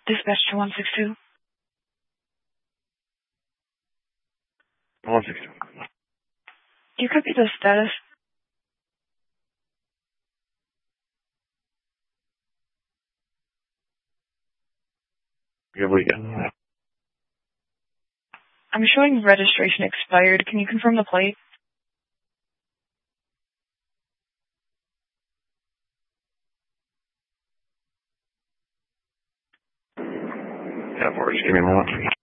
Dispatch to 162. 162. Do you copy the status? Good weekend. I'm showing registration expired. Can you confirm the plate? Yeah, of course. Give me a moment.